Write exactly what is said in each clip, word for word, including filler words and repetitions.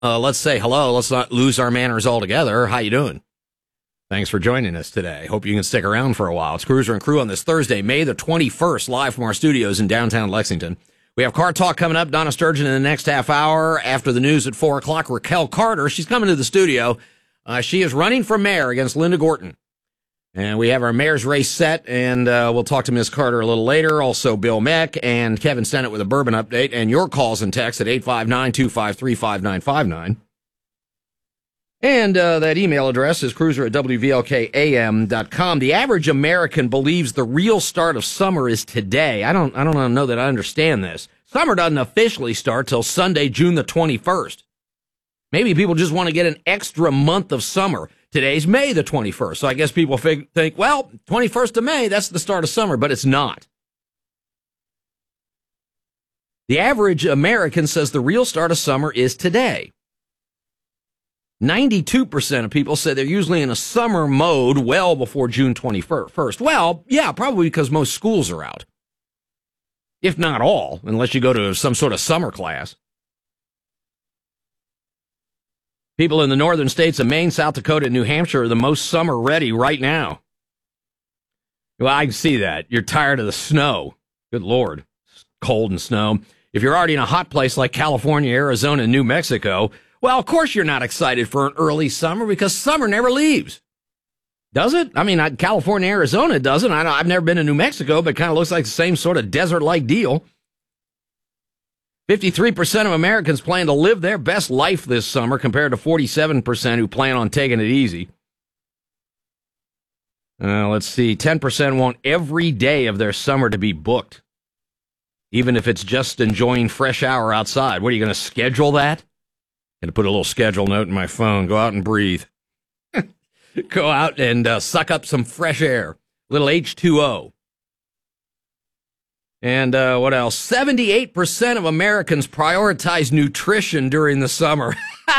uh, let's say hello. Let's not lose our manners altogether. How you doing? Thanks for joining us today. Hope you can stick around for a while. It's Cruiser and Crew on this Thursday, May the twenty-first, live from our studios in downtown Lexington. We have Car Talk coming up. Donna Sturgeon in the next half hour. After the news at four o'clock, Raquel Carter. She's coming to the studio. Uh, she is running for mayor against Linda Gorton. And we have our mayor's race set, and uh, we'll talk to Miz Carter a little later. Also, Bill Meck and Kevin Stennett with a bourbon update, and your calls and texts at eight five nine, two five three, five nine five nine. And uh, that email address is cruiser at w v l k a m dot com. The average American believes the real start of summer is today. I don't, I don't know that I understand this. Summer doesn't officially start till Sunday, June the twenty-first. Maybe people just want to get an extra month of summer. Today's May the twenty-first, so I guess people fig- think, well, twenty-first of May, that's the start of summer, but it's not. The average American says the real start of summer is today. ninety-two percent of people say they're usually in a summer mode well before June twenty-first. Well, yeah, probably because most schools are out. If not all, unless you go to some sort of summer class. People in the northern states of Maine, South Dakota, and New Hampshire are the most summer ready right now. Well, I can see that. You're tired of the snow. Good Lord. It's cold and snow. If you're already in a hot place like California, Arizona, and New Mexico, well, of course you're not excited for an early summer because summer never leaves. Does it? I mean, California, Arizona doesn't. I know, I've never been to New Mexico, but it kind of looks like the same sort of desert-like deal. fifty-three percent of Americans plan to live their best life this summer compared to forty-seven percent who plan on taking it easy. Uh, let's see, ten percent want every day of their summer to be booked, even if it's just enjoying fresh air outside. What, are you going to schedule that? Going to put a little schedule note in my phone. Go out and breathe. Go out and uh, suck up some fresh air. Little H two O. And uh, what else? seventy-eight percent of Americans prioritize nutrition during the summer.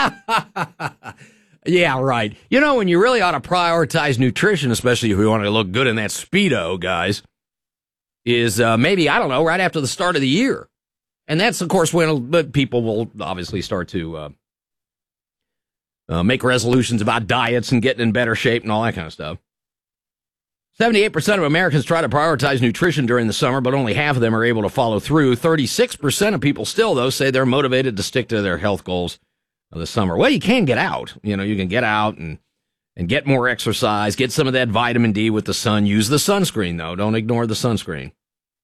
Yeah, right. You know, when you really ought to prioritize nutrition, especially if you want to look good in that Speedo, guys, is uh, maybe, I don't know, right after the start of the year. And that's, of course, when people will obviously start to uh, uh, make resolutions about diets and getting in better shape and all that kind of stuff. seventy-eight percent of Americans try to prioritize nutrition during the summer, but only half of them are able to follow through. thirty-six percent of people still, though, say they're motivated to stick to their health goals of the summer. Well, you can get out. You know, you can get out and, and get more exercise, get some of that vitamin D with the sun. Use the sunscreen, though. Don't ignore the sunscreen.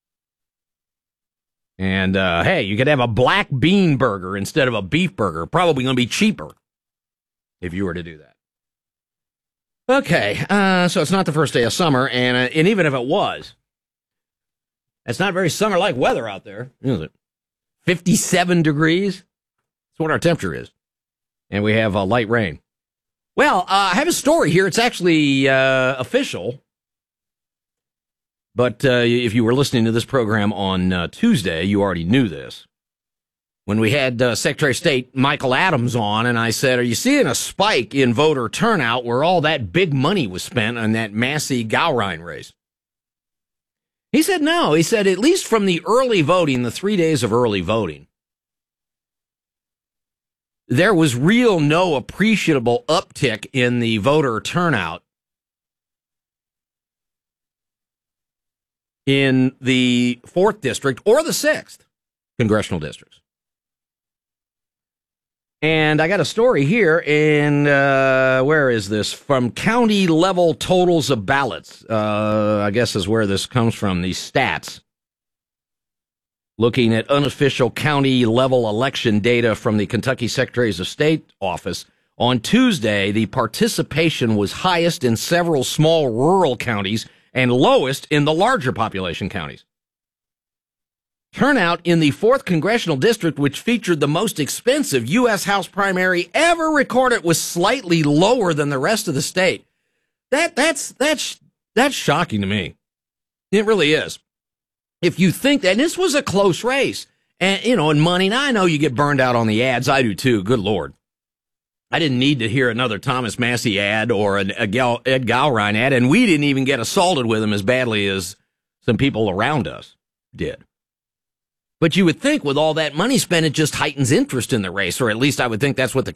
And, uh, hey, you could have a black bean burger instead of a beef burger. Probably going to be cheaper if you were to do that. Okay, uh, so it's not the first day of summer, and uh, and even if it was, it's not very summer-like weather out there, is it? fifty-seven degrees? That's what our temperature is. And we have uh, light rain. Well, uh, I have a story here. It's actually uh, official. But uh, if you were listening to this program on uh, Tuesday, you already knew this. When we had uh, Secretary of State Michael Adams on, and I said, are you seeing a spike in voter turnout where all that big money was spent on that Massey Gowrine race? He said no. He said at least from the early voting, the three days of early voting, there was real no appreciable uptick in the voter turnout in the fourth district or the sixth congressional districts. And I got a story here in, uh, where is this? From county level totals of ballots. Uh, I guess is where this comes from, these stats. Looking at unofficial county level election data from the Kentucky Secretaries of State office. On Tuesday, the participation was highest in several small rural counties and lowest in the larger population counties. Turnout in the fourth Congressional District, which featured the most expensive U S House primary ever recorded, was slightly lower than the rest of the state. That that's that's that's shocking to me. It really is. If you think that, and this was a close race, and you know, and money, now I know you get burned out on the ads. I do too. Good Lord. I didn't need to hear another Thomas Massey ad or an, a Gal, Ed Gowrine ad, and we didn't even get assaulted with him as badly as some people around us did. But you would think with all that money spent, it just heightens interest in the race, or at least I would think that's what the